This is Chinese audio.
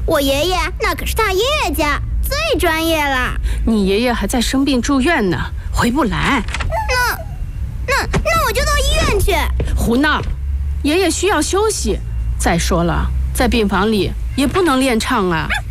我爷爷那可是大音乐家，最专业了。 你爷爷还在生病住院呢，回不来。 那我就到医院去。 胡闹！爷爷需要休息。再说了，在病房里也不能练唱啊。